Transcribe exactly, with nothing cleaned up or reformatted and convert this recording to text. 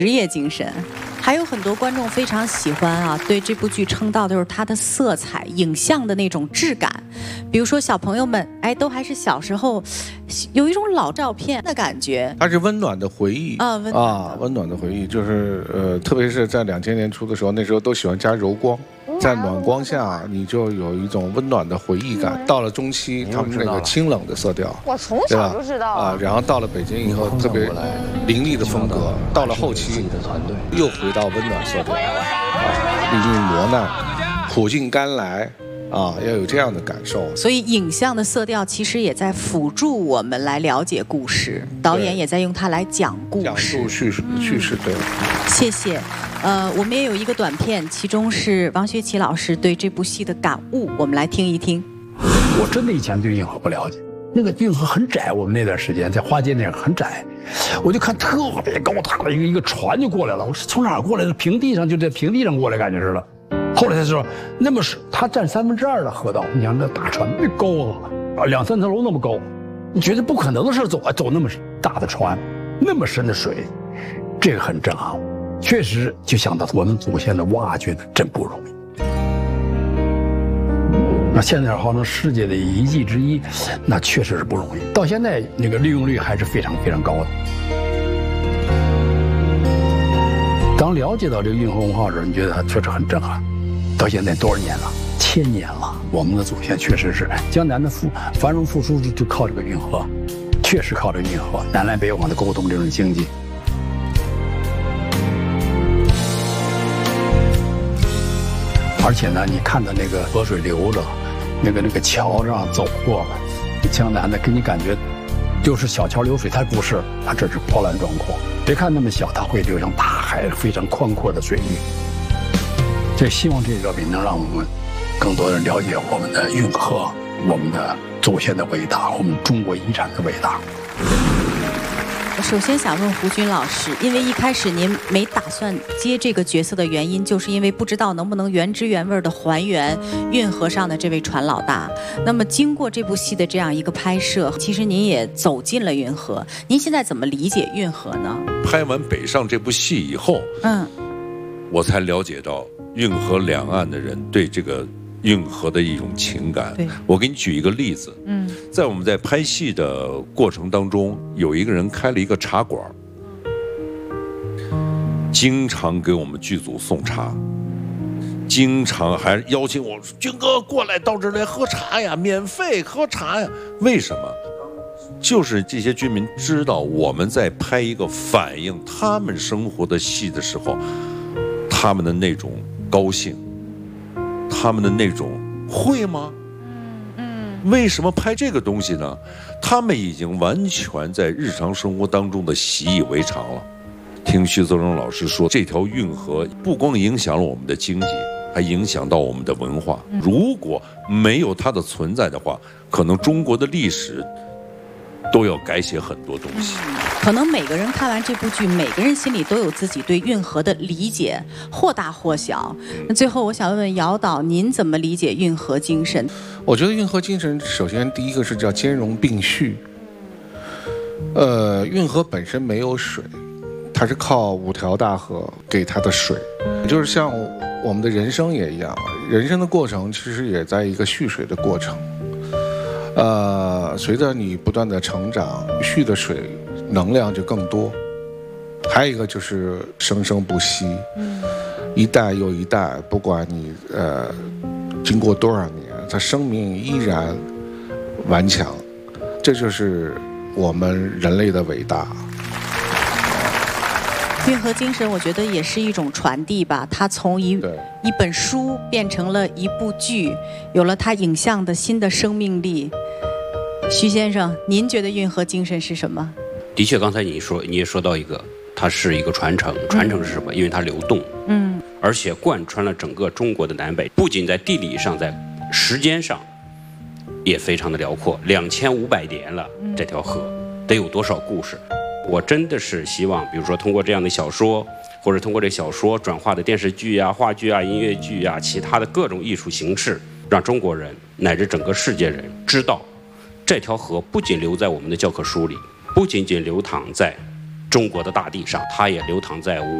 职业精神。还有很多观众非常喜欢啊，对这部剧称道的就是它的色彩、影像的那种质感。比如说小朋友们，哎，都还是小时候，有一种老照片的感觉。 它是温暖的回忆啊，温暖啊，温暖的回忆，就是呃，特别是在两千年初的时候，那时候都喜欢加柔光。在暖光下，你就有一种温暖的回忆感。到了中期，他们那个清冷的色调， 我从小就知道啊。然后到了北京以后，特别凌厉的风格。到了后期，又回到温暖色调，啊，历尽磨难，苦尽甘来。啊，要有这样的感受。 所以影像的色调其实也在辅助我们来了解故事，导演也在用它来讲故事、 讲述叙事、叙事。对， 谢谢。呃，我们也有一个短片，其中是王学圻老师对这部戏的感悟，我们来听一听。 我真的以前对运河不了解，那个运河很窄，我们那段时间在花街那儿很窄，我就看特别高大的一个一个船就过来了，我是从哪儿过来的？平地上就在平地上过来，感觉似的。后来才知道，那么是它占三分之二的河道。你想那大船那高啊，两三层楼那么高，你觉得不可能的事走啊，走那么大的船，那么深的水，这个很震撼。确实就想到我们祖先的挖掘的真不容易。那现在号称世界的遗迹之一，那确实是不容易。到现在那个利用率还是非常非常高的。当了解到这个运河文化的时候，你觉得它确实很震撼。到现在多少年了？千年了。我们的祖先确实是江南的复繁荣复苏就靠这个运河，确实靠这个运河南来北往的沟通这种经济。而且呢，你看到那个河水流着，那个那个桥上走过，江南的给你感觉就是小桥流水，它不是，它这是波澜壮阔。别看那么小，它会流向大海非常宽阔的水域。这希望这个作品能让我们更多人了解我们的运河，我们的祖先的伟大，我们中国遗产的伟大。 首先想问胡军老师，因为一开始您没打算接这个角色的原因，就是因为不知道能不能原汁原味的还原运河上的这位船老大。那么经过这部戏的这样一个拍摄，其实您也走进了运河，您现在怎么理解运河呢？ 拍完《北上》这部戏以后，嗯，我才了解到运河两岸的人对这个运河的一种情感。我给你举一个例子，嗯，在我们在拍戏的过程当中，有一个人开了一个茶馆，经常给我们剧组送茶，经常还邀请我军哥过来到这儿来喝茶呀，免费喝茶呀。为什么？就是这些军民知道我们在拍一个反映他们生活的戏的时候，他们的那种高兴，他们的那种会吗？嗯嗯，为什么拍这个东西呢？他们已经完全在日常生活当中的习以为常了。听徐泽荣老师说，这条运河不光影响了我们的经济，还影响到我们的文化。如果没有它的存在的话，可能中国的历史都要改写很多东西。 可能每个人看完这部剧，每个人心里都有自己对运河的理解，或大或小。那最后我想问问姚导，您怎么理解运河精神？ 我觉得运河精神，首先第一个是叫兼容并蓄。呃，运河本身没有水，它是靠五条大河给它的水，就是像我们的人生也一样，人生的过程其实也在一个蓄水的过程。呃，随着你不断的成长，蓄的水能量就更多。还有一个就是生生不息，嗯，一代又一代，不管你呃经过多少年，它生命依然顽强，这就是我们人类的伟大。 运河精神，我觉得也是一种传递吧。它从一一本书变成了一部剧，有了它影像的新的生命力。徐先生，您觉得运河精神是什么？ 的确，刚才你说你也说到一个，它是一个传承。传承是什么？因为它流动，嗯，而且贯穿了整个中国的南北，不仅在地理上，在时间上也非常的辽阔。两千五百年了，这条河得有多少故事？我真的是希望，比如说通过这样的小说，或者通过这小说转化的电视剧啊、话剧啊、音乐剧啊，其他的各种艺术形式，让中国人乃至整个世界人知道，这条河不仅留在我们的教科书里，不仅仅流淌在中国的大地上，它也流淌在